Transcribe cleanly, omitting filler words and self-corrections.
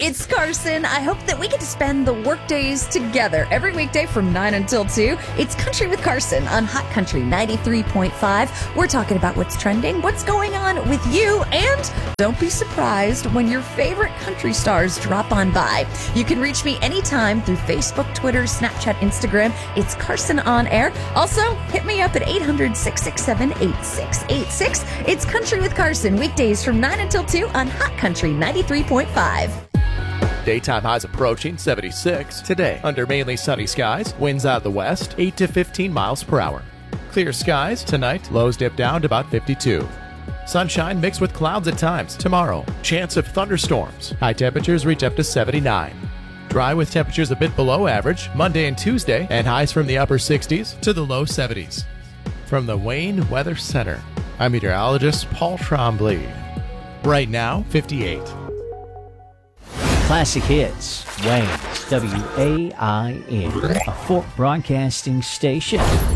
it's Carson. I hope that we get to spend the work days together every weekday from 9 until 2. It's Country with Carson on Hot Country 93.5. We're talking about what's trending, what's going on with you, and don't be surprised when your favorite country stars drop on by. You can reach me anytime through Facebook, Twitter, Snapchat, Instagram. It's Carson on Air. Also, hit me up at 800-667-8686. It's Country with Carson, weekdays from 9 until 2 on Hot Country 93.5. Daytime highs approaching 76 today. Under mainly sunny skies, winds out of the west, 8 to 15 miles per hour. Clear skies tonight, lows dip down to about 52. Sunshine mixed with clouds at times tomorrow. Chance of thunderstorms. High temperatures reach up to 79. Dry with temperatures a bit below average Monday and Tuesday, and highs from the upper 60s to the low 70s. From the Wayne Weather Center, I'm meteorologist Paul Trombley. Right now, 58. Classic Hits, Wayne's WAIN, a Fort Broadcasting station.